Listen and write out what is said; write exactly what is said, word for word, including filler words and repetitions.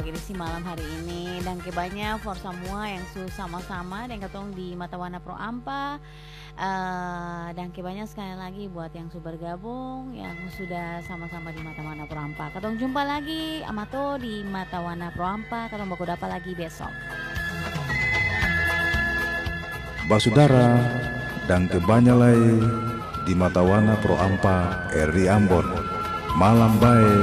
Edisi malam hari ini dan kebanyak for semua yang su sama-sama dan ketong di Matawana Pro Ampa uh, dan kebanyak sekali lagi buat yang sudah bergabung yang sudah sama-sama di Matawana Pro Ampa. Ketong jumpa lagi amato di Matawana Pro Ampa, ketong baku dapat lagi besok. Basudara dan kebanyalai di Matawana Pro Ampa R I Ambon. Malam baik.